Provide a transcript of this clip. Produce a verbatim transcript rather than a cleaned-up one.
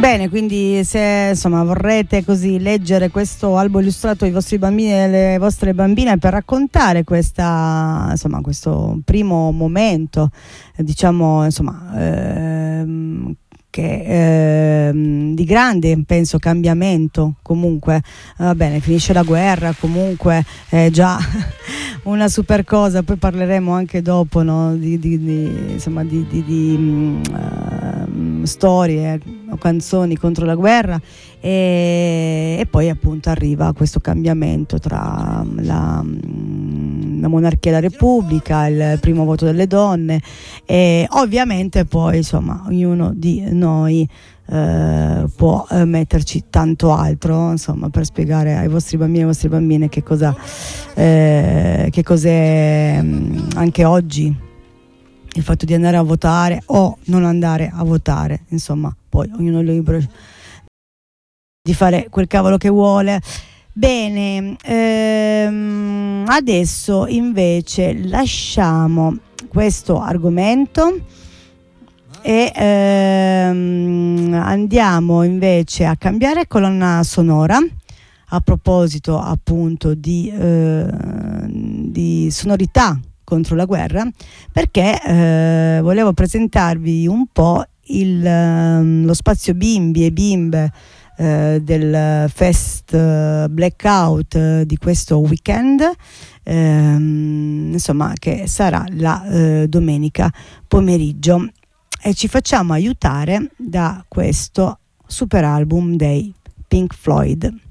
Bene, quindi se insomma vorrete così leggere questo albo illustrato ai vostri bambini e alle vostre bambine per raccontare questa, insomma, questo primo momento, eh, diciamo, insomma, ehm, che ehm, di grande, penso, cambiamento, comunque va bene, finisce la guerra, comunque è già una super cosa. Poi parleremo anche dopo, no, di, di, di, insomma, di, di, di um, uh, storie o canzoni contro la guerra, e, e poi appunto arriva questo cambiamento tra la, la monarchia e la repubblica, il primo voto delle donne, e ovviamente poi insomma ognuno di noi eh, può eh, metterci tanto altro, insomma, per spiegare ai vostri bambini e alle vostre bambine che cosa eh, che cos'è mh, anche oggi il fatto di andare a votare o non andare a votare. Insomma, poi ognuno è libero di fare quel cavolo che vuole. Bene, ehm, adesso invece lasciamo questo argomento e ehm, andiamo invece a cambiare colonna sonora, a proposito appunto di, eh, di sonorità contro la guerra, perché eh, volevo presentarvi un po' il, lo spazio bimbi e bimbe eh, del Fest eh, Blackout eh, di questo weekend, ehm, insomma, che sarà la eh, domenica pomeriggio, e ci facciamo aiutare da questo super album dei Pink Floyd.